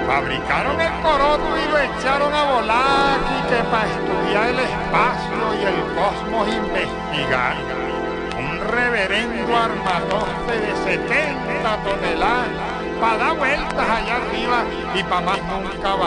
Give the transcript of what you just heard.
Fabricaron el coroto y lo echaron a volar aquí que para estudiar el espacio y el cosmos investigar. Un reverendo armatoste de 70 toneladas para dar vueltas allá arriba y para más nunca bajar.